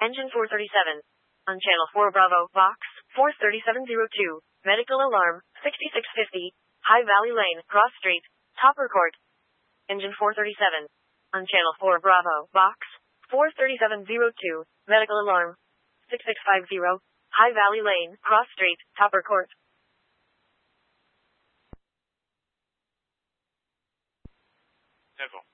Engine 437. On Channel 4 Bravo, Box 43702. Medical alarm, 6650. High Valley Lane, Cross Street, Topper Court. Engine 437. On Channel 4 Bravo, Box 43702. Medical alarm, 6650. High Valley Lane, Cross Street, Topper Court. Echo.